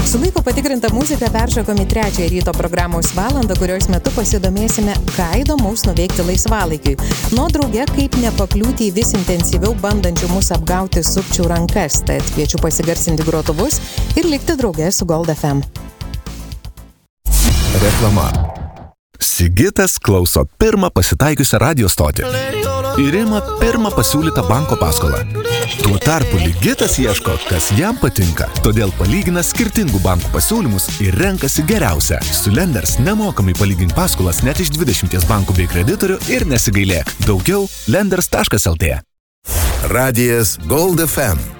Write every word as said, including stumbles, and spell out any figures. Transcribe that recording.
Su laiko patikrinta muzika peršokom į trečiąją ryto programos valandą, kurios metu pasidomėsime, ką įdomaus nuveikti laisvalaikiui. Nuo drauge, kaip nepakliūti į vis intensyviau bandančių mus apgauti sukčių rankas. Tad kviečiu pasigarsinti grotuvus ir likti drauge su Gold F M. Reklama. Sigitas klauso pirmą pasitaikiusią radio stotį ir ima pirmą pasiūlytą banko paskolą. Tuo tarpu Ligitas ieško, kas jam patinka, todėl palygina skirtingų bankų pasiūlymus ir renkasi geriausią. Su Lenders nemokamai palygink paskolas net iš dvidešimties bankų bei kreditorių ir nesigailėk. Daugiau lenders taškas el tė. Radijas Gold F M.